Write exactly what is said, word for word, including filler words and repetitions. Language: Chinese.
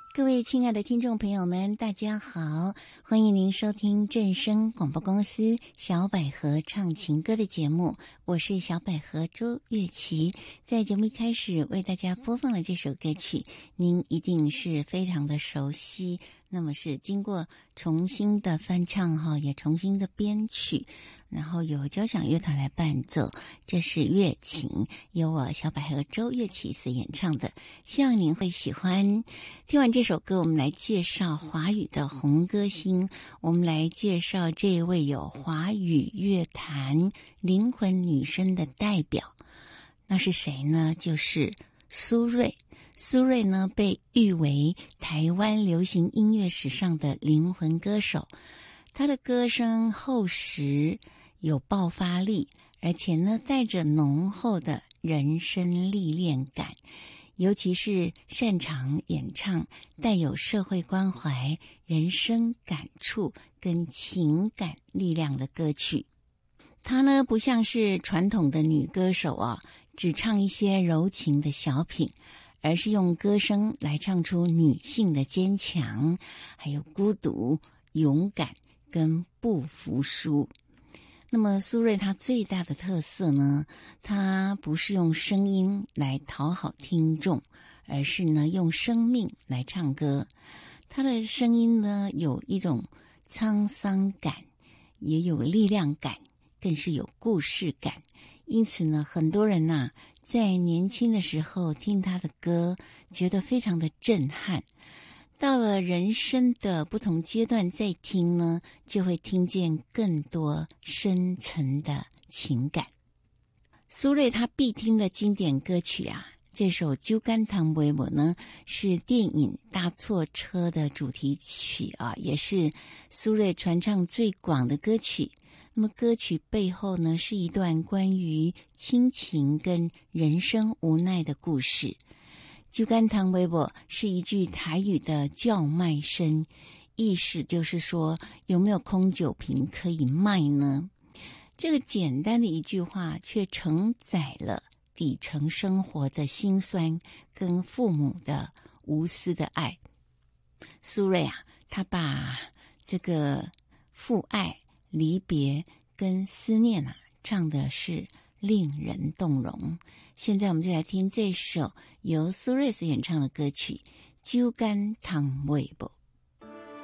各位亲爱的听众朋友们，大家好，欢迎您收听正声广播公司小百合唱情歌的节目，我是小百合周月琪。在节目一开始为大家播放了这首歌曲，您一定是非常的熟悉，那么是经过重新的翻唱哈，也重新的编曲，然后由交响乐团来伴奏，这是乐琴，由我小百合周月琪所演唱的，希望您会喜欢。听完这首歌，我们来介绍华语的红歌星，我们来介绍这位有华语乐坛灵魂女声的代表，那是谁呢？就是苏芮。苏芮呢，被誉为台湾流行音乐史上的灵魂歌手，她的歌声厚实，有爆发力，而且呢，带着浓厚的人生历练感，尤其是擅长演唱带有社会关怀、人生感触跟情感力量的歌曲。她呢，不像是传统的女歌手啊，只唱一些柔情的小品，而是用歌声来唱出女性的坚强，还有孤独、勇敢跟不服输。那么苏芮她最大的特色呢，她不是用声音来讨好听众，而是呢用生命来唱歌。她的声音呢有一种沧桑感，也有力量感，更是有故事感。因此呢，很多人呐、啊、在年轻的时候听她的歌，觉得非常的震撼。到了人生的不同阶段再听呢，就会听见更多深沉的情感。苏芮她必听的经典歌曲啊，这首《酒干倘卖无》呢，是电影《搭错车》的主题曲啊，也是苏芮传唱最广的歌曲。那么歌曲背后呢，是一段关于亲情跟人生无奈的故事。酒干倘卖无是一句台语的叫卖声，意思就是说有没有空酒瓶可以卖呢？这个简单的一句话却承载了底层生活的辛酸跟父母的无私的爱。苏芮啊，她把这个父爱、离别跟思念啊唱的是令人动容。现在我们就来听这首由苏芮所演唱的歌曲《酒干倘卖无》。